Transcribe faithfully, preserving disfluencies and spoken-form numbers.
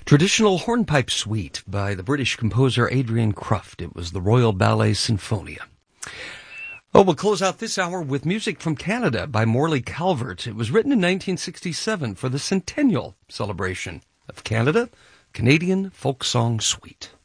Traditional hornpipe suite by the British composer Adrian Cruft. It was the Royal Ballet Sinfonia. Oh, we'll close out this hour with music from Canada by Morley Calvert. It was written in nineteen sixty-seven for the centennial celebration of Canada, Canadian Folk Song Suite.